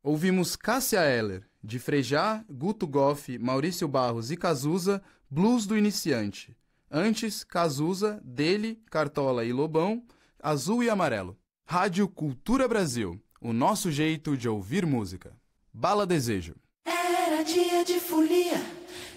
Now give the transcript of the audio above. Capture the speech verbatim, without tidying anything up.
Ouvimos Cássia Eller, de Frejá, Guto Goff, Maurício Barros e Cazuza, Blues do Iniciante. Antes, Cazuza, dele, Cartola e Lobão, Azul e Amarelo. Rádio Cultura Brasil, o nosso jeito de ouvir música. Bala Desejo. Era dia de folia,